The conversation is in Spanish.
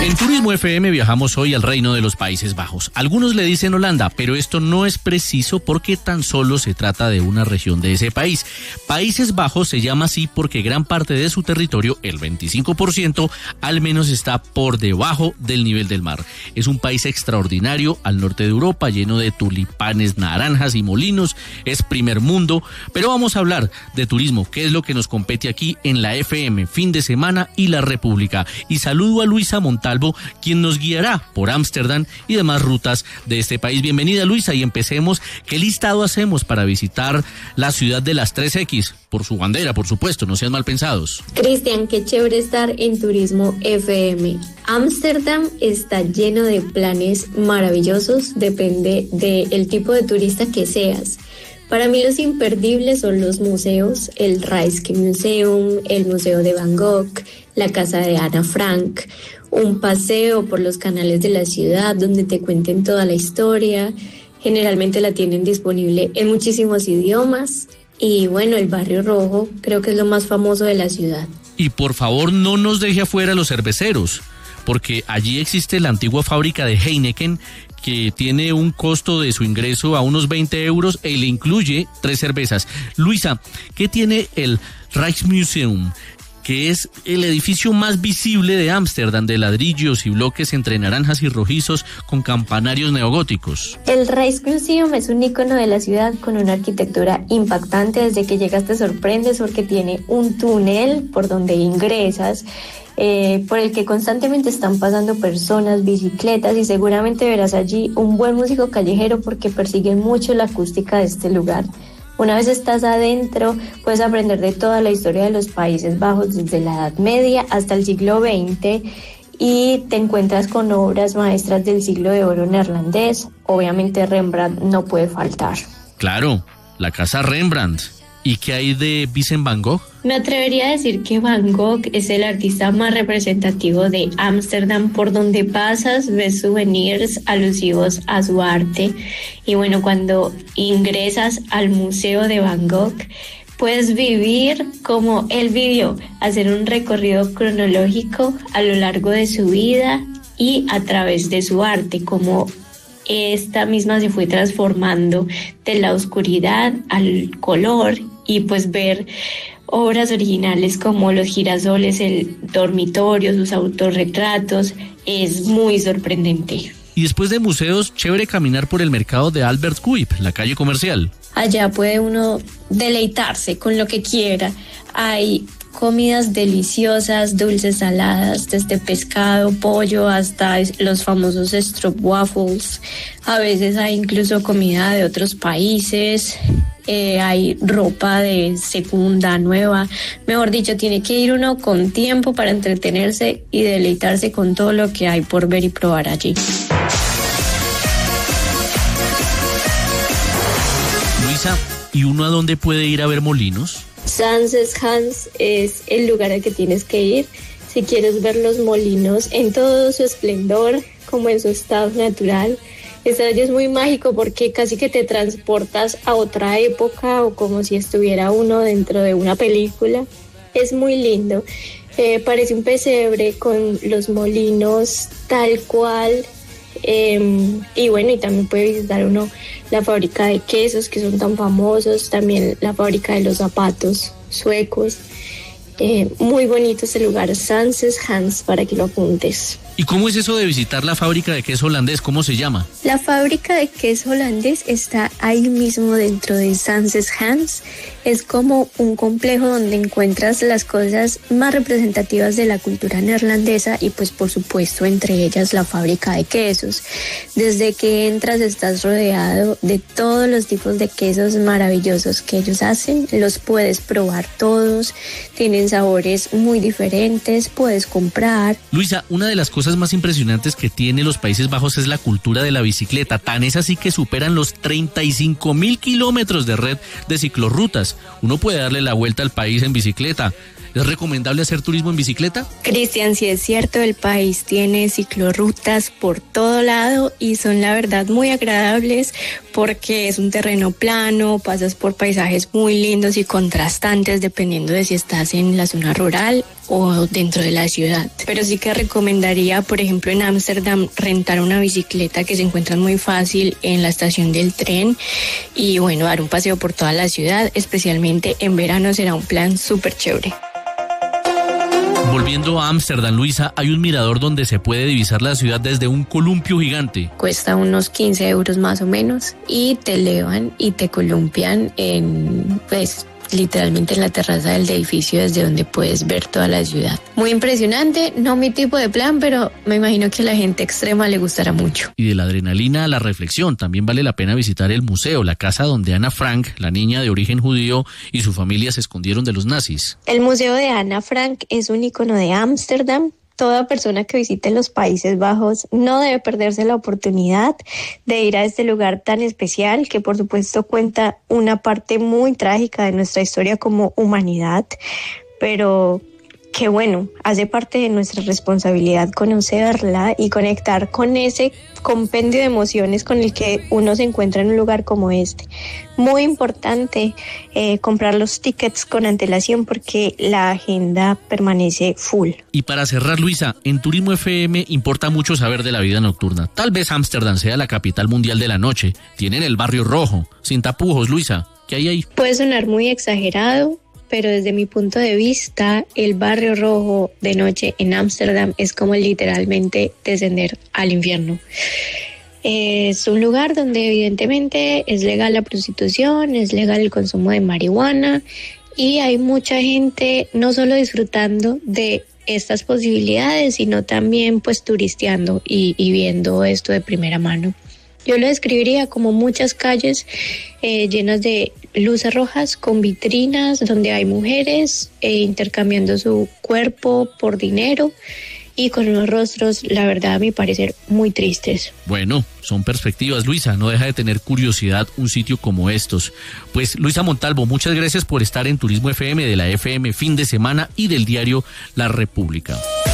En Turismo FM viajamos hoy al Reino de los Países Bajos. Algunos le dicen Holanda, pero esto no es preciso porque tan solo se trata de una región de ese país. Países Bajos se llama así porque gran parte de su territorio, el 25%, al menos está por debajo del nivel del mar. Es un país extraordinario al norte de Europa, lleno de tulipanes, naranjas y molinos. Es primer mundo, pero vamos a hablar de turismo, que es lo que nos compete aquí en la FM, Fin de Semana y La República. Y saludo a Luisa Montalvo, quien nos guiará por Ámsterdam y demás rutas de este país. Bienvenida, Luisa, y empecemos. ¿Qué listado hacemos para visitar la ciudad de las 3X? Por su bandera, por supuesto, no sean mal pensados. Cristian, qué chévere estar en Turismo FM. Ámsterdam está lleno de planes maravillosos, depende del tipo de turista que seas. Para mí los imperdibles son los museos, el Rijksmuseum, el Museo de Van Gogh, la casa de Ana Frank, un paseo por los canales de la ciudad donde te cuenten toda la historia. Generalmente la tienen disponible en muchísimos idiomas. Y bueno, el Barrio Rojo creo que es lo más famoso de la ciudad. Y por favor no nos deje afuera los cerveceros, porque allí existe la antigua fábrica de Heineken, que tiene un costo de su ingreso a unos 20 euros y le incluye 3 cervezas. Luisa, ¿qué tiene el Rijksmuseum? Que es el edificio más visible de Ámsterdam, de ladrillos y bloques entre naranjas y rojizos con campanarios neogóticos. El Rijksmuseum es un ícono de la ciudad con una arquitectura impactante. Desde que llegas te sorprendes porque tiene un túnel por donde ingresas, por el que constantemente están pasando personas, bicicletas, y seguramente verás allí un buen músico callejero porque persigue mucho la acústica de este lugar. Una vez estás adentro, puedes aprender de toda la historia de los Países Bajos desde la Edad Media hasta el siglo XX y te encuentras con obras maestras del siglo de oro neerlandés. Obviamente Rembrandt no puede faltar. Claro, la casa Rembrandt. ¿Y qué hay de Vincent Van Gogh? Me atrevería a decir que Van Gogh es el artista más representativo de Ámsterdam. Por donde pasas ves souvenirs alusivos a su arte. Y bueno, cuando ingresas al Museo de Van Gogh, puedes vivir como él vivió, hacer un recorrido cronológico a lo largo de su vida y a través de su arte, como esta misma se fue transformando de la oscuridad al color, y pues ver obras originales como los girasoles, el dormitorio, sus autorretratos, es muy sorprendente. Y después de museos, chévere caminar por el mercado de Albert Kuip, la calle comercial. Allá puede uno deleitarse con lo que quiera. Hay comidas deliciosas, dulces, saladas, desde pescado, pollo hasta los famosos stroopwafels. A veces hay incluso comida de otros países. Hay ropa de segunda, nueva. Mejor dicho, tiene que ir uno con tiempo para entretenerse y deleitarse con todo lo que hay por ver y probar allí. Luisa, ¿y uno a dónde puede ir a ver molinos? Sanses Hans es el lugar al que tienes que ir si quieres ver los molinos en todo su esplendor, como en su estado natural. Estar allí es muy mágico porque casi que te transportas a otra época o como si estuviera uno dentro de una película. Es muy lindo. Parece un pesebre con los molinos tal cual. Y bueno, y también puede visitar uno la fábrica de quesos que son tan famosos, también la fábrica de los zapatos suecos. Muy bonito este lugar, Sanses Hans, para que lo apuntes. ¿Y cómo es eso de visitar la fábrica de queso holandés? ¿Cómo se llama? La fábrica de queso holandés está ahí mismo dentro de Sanses Hans. Es como un complejo donde encuentras las cosas más representativas de la cultura neerlandesa y pues por supuesto entre ellas la fábrica de quesos. Desde que entras estás rodeado de todos los tipos de quesos maravillosos que ellos hacen. Los puedes probar todos, tienen sabores muy diferentes, puedes comprar. Luisa, una de las cosas más impresionantes que tiene los Países Bajos es la cultura de la bicicleta. Tan es así que superan los 35.000 kilómetros de red de ciclorrutas. Uno puede darle la vuelta al país en bicicleta. ¿Es recomendable hacer turismo en bicicleta? Cristian, sí es cierto, el país tiene ciclorrutas por todo lado y son la verdad muy agradables porque es un terreno plano, pasas por paisajes muy lindos y contrastantes dependiendo de si estás en la zona rural o dentro de la ciudad. Pero sí que recomendaría, por ejemplo, en Ámsterdam rentar una bicicleta que se encuentra muy fácil en la estación del tren y bueno, dar un paseo por toda la ciudad, especialmente en verano será un plan súper chévere. Volviendo a Ámsterdam, Luisa, hay un mirador donde se puede divisar la ciudad desde un columpio gigante. Cuesta unos 15 euros más o menos y te elevan y te columpian en, literalmente en la terraza del edificio desde donde puedes ver toda la ciudad. Muy impresionante, no mi tipo de plan, pero me imagino que a la gente extrema le gustará mucho. Y de la adrenalina a la reflexión, también vale la pena visitar el museo, la casa donde Ana Frank, la niña de origen judío, y su familia se escondieron de los nazis. El Museo de Ana Frank es un icono de Ámsterdam. Toda persona que visite los Países Bajos no debe perderse la oportunidad de ir a este lugar tan especial que por supuesto cuenta una parte muy trágica de nuestra historia como humanidad, pero que bueno, hace parte de nuestra responsabilidad conocerla y conectar con ese compendio de emociones con el que uno se encuentra en un lugar como este. Muy importante comprar los tickets con antelación porque la agenda permanece full. Y para cerrar, Luisa, en Turismo FM importa mucho saber de la vida nocturna. Tal vez Ámsterdam sea la capital mundial de la noche. Tienen el barrio rojo, sin tapujos, Luisa. ¿Qué hay ahí? Puede sonar muy exagerado, pero desde mi punto de vista, el barrio rojo de noche en Ámsterdam es como literalmente descender al infierno. Es un lugar donde evidentemente es legal la prostitución, es legal el consumo de marihuana y hay mucha gente no solo disfrutando de estas posibilidades, sino también pues turisteando y viendo esto de primera mano. Yo lo describiría como muchas calles llenas de luces rojas con vitrinas donde hay mujeres intercambiando su cuerpo por dinero y con unos rostros, la verdad, a mi parecer, muy tristes. Bueno, son perspectivas, Luisa. No deja de tener curiosidad un sitio como estos. Pues, Luisa Montalvo, muchas gracias por estar en Turismo FM de la FM Fin de Semana y del diario La República.